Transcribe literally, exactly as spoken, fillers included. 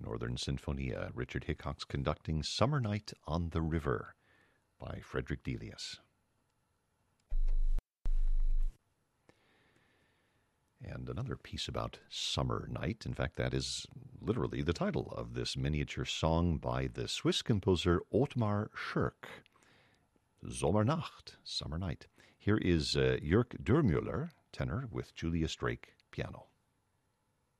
Northern Sinfonia, Richard Hickox conducting Summer Night on the River by Frederick Delius. And another piece about summer night. In fact, that is literally the title of this miniature song by the Swiss composer Ottmar Schirk. Sommernacht, Summer Night. Here is uh, Jörg Dürmüller, tenor, with Julius Drake, piano.